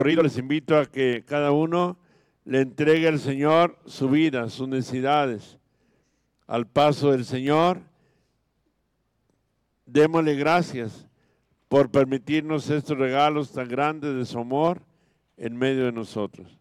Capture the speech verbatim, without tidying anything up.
Les invito a que cada uno le entregue al Señor su vida, sus necesidades. Al paso del Señor, démosle gracias por permitirnos estos regalos tan grandes de su amor en medio de nosotros.